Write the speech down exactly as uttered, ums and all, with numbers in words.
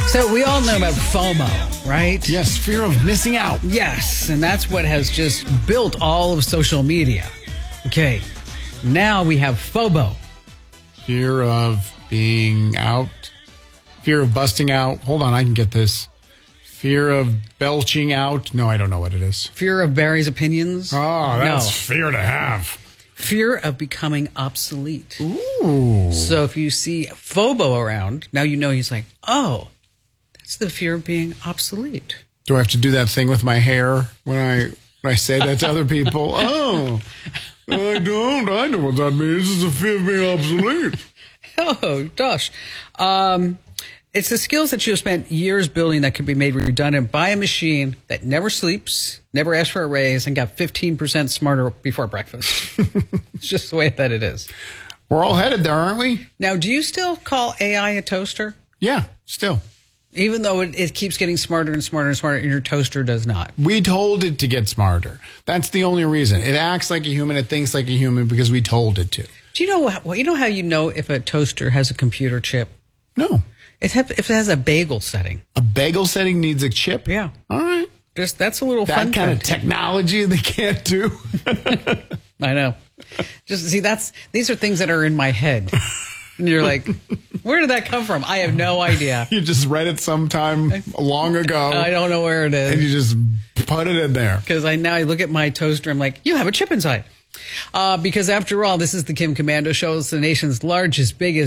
So we all know about FOMO, right? Yes, fear of missing out. Yes, and that's what has just built all of social media. Okay, now we have FOBO. Fear of being out. Fear of busting out. Hold on, I can get this. Fear of belching out. No, I don't know what it is. Fear of Barry's opinions. Oh, that's No. fear to have. Fear of becoming obsolete. Ooh. So if you see FOBO around, now you know he's like, oh, that's the fear of being obsolete. Do I have to do that thing with my hair when I when I say that to other people? Oh, I don't. I know what that means. It's a fear of being obsolete. Oh, gosh. Um, it's the skills that you have spent years building that can be made redundant by a machine that never sleeps, never asks for a raise, and got fifteen percent smarter before breakfast. It's just the way that it is. We're all headed there, aren't we? Now, do you still call A I a toaster? Yeah, still. Even though it, it keeps getting smarter and smarter and smarter, and your toaster does not. We told it to get smarter. That's the only reason. It acts like a human. It thinks like a human because we told it to. Do you know how, you know how you know if a toaster has a computer chip? No. It have, if it has a bagel setting. A bagel setting needs a chip? Yeah. All right. Just that's a little That fun kind of fact. technology they can't do. I know. Just see, that's these are things that are in my head. And you're like, where did that come from? I have no idea. You just read it sometime long ago. I don't know where it And is. you just put it in there. Because I now I look at my toaster, I'm like, you have a chip inside. Uh, because after all, this is the Kim Komando Show. It's the nation's largest, biggest